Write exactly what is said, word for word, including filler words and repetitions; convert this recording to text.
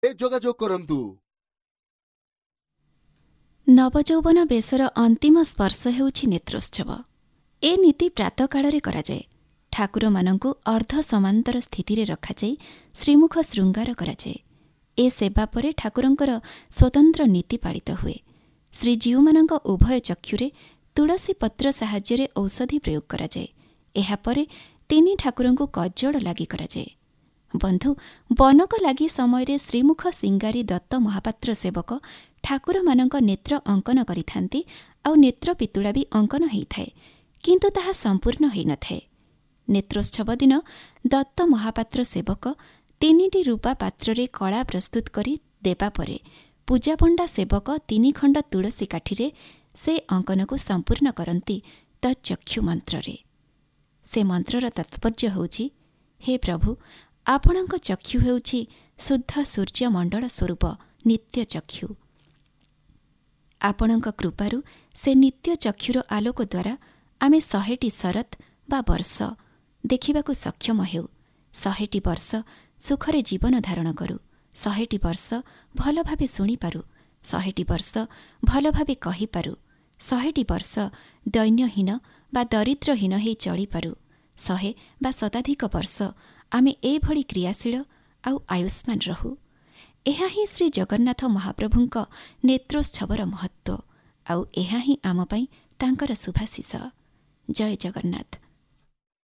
ଯୋଗାଯୋଗ କରନ୍ତୁ। ନବଯୌବନ ବେଶର ଅନ୍ତିମ ସ୍ପର୍ଶ ହେଉଛି ନେତ୍ରୋତ୍ସବ। ଏ ନୀତି ପ୍ରାତଃକାଳରେ କରାଯାଏ। ଠାକୁରମାନଙ୍କୁ ଅର୍ଦ୍ଧ ସମାନ୍ତର ସ୍ଥିତିରେ ରଖାଯାଇ ଶ୍ରୀମୁଖ ଶୃଙ୍ଗାର କରାଯାଏ। ଏ ସେବା ପରେ ଠାକୁରଙ୍କର ସ୍ୱତନ୍ତ୍ର ନୀତି ପାଳିତ ହୁଏ। ଶ୍ରୀଜୀଉମାନଙ୍କ ଉଭୟ ଚକ୍ଷୁରେ ତୁଳସୀ ପତ୍ର ସାହାଯ୍ୟରେ ଔଷଧି ପ୍ରୟୋଗ କରାଯାଏ। ଏହାପରେ ତିନି ଠାକୁରଙ୍କୁ କଜଳ ଲାଗି କରାଯାଏ। ବନ୍ଧୁ, ବନକ ଲାଗି ସମୟରେ ଶ୍ରୀମୁଖ ସିଙ୍ଗାରୀ ଦତ୍ତ ମହାପାତ୍ର ସେବକ ଠାକୁରମାନଙ୍କ ନେତ୍ର ଅଙ୍କନ କରିଥାନ୍ତି ଆଉ ନେତ୍ର ପିତୁଳା ବି ଅଙ୍କନ ହୋଇଥାଏ, କିନ୍ତୁ ତାହା ସମ୍ପୂର୍ଣ୍ଣ ହୋଇନଥାଏ। ନେତ୍ରୋତ୍ସବ ଦିନ ଦତ୍ତ ମହାପାତ୍ର ସେବକ ତିନିଟି ରୂପା ପାତ୍ରରେ କଳା ପ୍ରସ୍ତୁତ କରି ଦେବା ପରେ ପୂଜାପଣ୍ଡା ସେବକ ତିନି ଖଣ୍ଡ ତୁଳସୀ କାଠିରେ ସେ ଅଙ୍କନକୁ ସମ୍ପୂର୍ଣ୍ଣ କରନ୍ତି ତଚ୍ଚକ୍ଷୁ ମନ୍ତ୍ରରେ। ସେ ମନ୍ତ୍ରର ତାତ୍ପର୍ଯ୍ୟ ହେଉଛି, ହେ ପ୍ରଭୁ, ଆପଣଙ୍କ ଚକ୍ଷୁ ହେଉଛି ଶୁଦ୍ଧ ସୂର୍ଯ୍ୟମଣ୍ଡଳ ସ୍ୱରୂପ ନିତ୍ୟ ଚକ୍ଷୁ। ଆପଣଙ୍କ କୃପାରୁ ସେ ନିତ୍ୟ ଚକ୍ଷୁର ଆଲୋକ ଦ୍ୱାରା ଆମେ ଶହେଟି ଶରତ୍ ବା ବର୍ଷ ଦେଖିବାକୁ ସକ୍ଷମ ହେଉ। ଶହେଟି ବର୍ଷ ସୁଖରେ ଜୀବନ ଧାରଣ କରୁ। ଶହେଟି ବର୍ଷ ଭଲ ଭାବେ ଶୁଣିପାରୁ। ଶହେଟି ବର୍ଷ ଭଲ ଭାବେ କହିପାରୁ। ଶହେଟି ବର୍ଷ ଦୈନ୍ୟହୀନ ବା ଦରିଦ୍ରହୀନ ହେଇ ଚଳିପାରୁ। ଶହେ ବା ଶତାଧିକ ବର୍ଷ ଆମେ ଏଭଳି କ୍ରିୟାଶୀଳ ଆଉ ଆୟୁଷ୍ମାନ ରହୁ। ଏହା ହିଁ ଶ୍ରୀ ଜଗନ୍ନାଥ ମହାପ୍ରଭୁଙ୍କ ନେତ୍ରୋତ୍ସବର ମହତ୍ତ୍ୱ, ଆଉ ଏହା ହିଁ ଆମ ପାଇଁ ତାଙ୍କର ଶୁଭାଶିଷ। ଜୟ ଜଗନ୍ନାଥ।